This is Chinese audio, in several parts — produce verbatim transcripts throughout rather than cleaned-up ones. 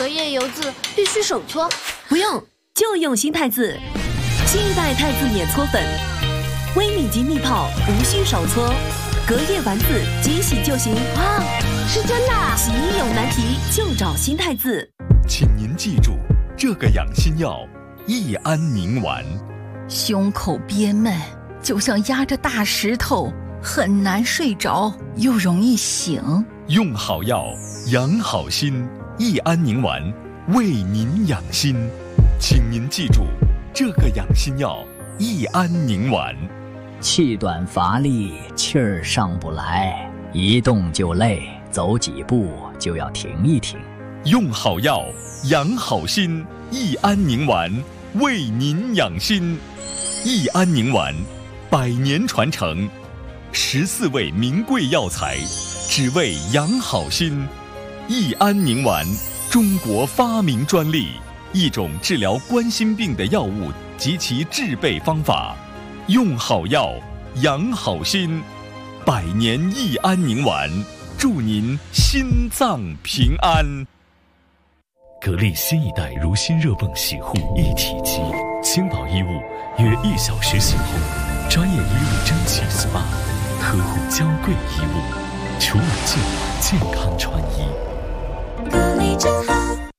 夜游渍必须手搓。 不用，就用新汰渍。新一代汰渍免搓粉，微米级密泡，无需手搓，隔夜完渍，即洗就行。 哇，是真的啊！ 洗衣有难题就找新汰渍。 请您记住这个养心药：益安宁丸。 胸口憋闷，就像压着大石头，很难睡着，又容易醒。 用好药，养好心。益安宁丸为您养心，请您记住这个养心药：益安宁丸。 气短乏力，气儿上不来，一动就累，走几步就要停一停。 用好药，养好心。益安宁丸为您养心。益安宁丸，百年传承，十四味名贵药材，只为养好心。益安宁丸，中国发明专利，一种治疗冠心病的药物及其制备方法。用好药，养好心。百年益安宁丸，祝您心脏平安。 格力新一代如新热泵洗护一体机，轻薄衣物约一小时洗后，专业衣物蒸汽 S P A， 呵护娇贵衣物，除螨净化，健康穿衣。 格力真好。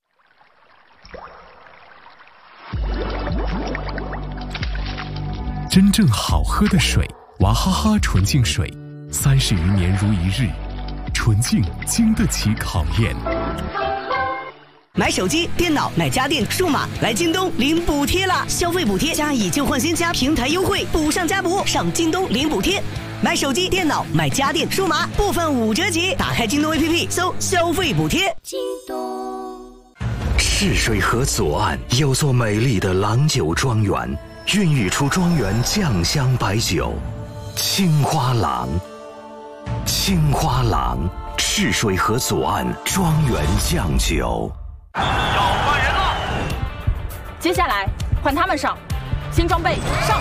真正好喝的水，娃哈哈纯净水，三十余年如一日，纯净经得起考验。 买手机、电脑、买家电、数码，来京东领补贴啦！消费补贴加以旧换新加平台优惠，补上加补，上京东领补贴。买手机、电脑、买家电、数码，部分五折起。打开京东 A P P， 搜消费补贴。 京东。 赤水河左岸有座美丽的郎酒庄园，孕育出庄园酱香白酒，青花郎。青花郎，赤水河左岸庄园酱酒。 要换人了， 接下来换他们上，新装备上。